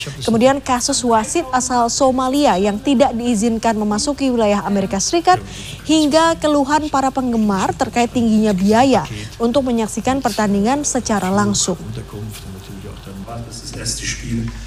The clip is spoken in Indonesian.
Kemudian kasus wasit asal Somalia yang tidak diizinkan memasuki wilayah Amerika Serikat hingga keluhan para penggemar terkait tingginya biaya untuk menyaksikan pertandingan secara langsung.